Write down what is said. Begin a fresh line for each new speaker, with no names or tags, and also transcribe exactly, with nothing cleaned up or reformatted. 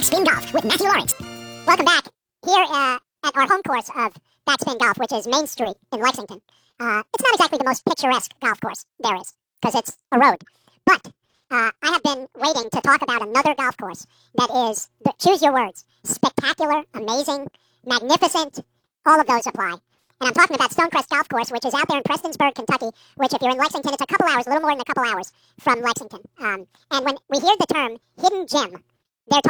Backspin Golf with Matthew Lawrence. Welcome back here uh, at our home course of Backspin Golf, which is Main Street in Lexington. Uh, it's not exactly the most picturesque golf course there is, because it's a road. But uh, I have been waiting to talk about another golf course that is, the, choose your words, spectacular, amazing, magnificent, all of those apply. And I'm talking about Stonecrest Golf Course, which is out there in Prestonsburg, Kentucky, which if you're in Lexington, it's a couple hours, a little more than a couple hours from Lexington. Um, and when we hear the term hidden gem,